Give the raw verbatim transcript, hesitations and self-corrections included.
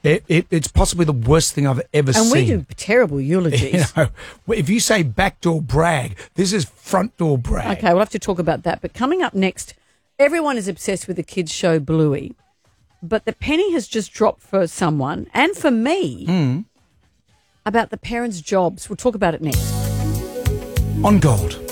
It, it, it's possibly the worst thing I've ever And seen. we do terrible eulogies. You know, if you say backdoor brag, this is front door brag. Okay, we'll have to talk about that. But coming up next, everyone is obsessed with the kids' show Bluey, but the penny has just dropped for someone and for me mm. about the parents' jobs. We'll talk about it next. On Gold.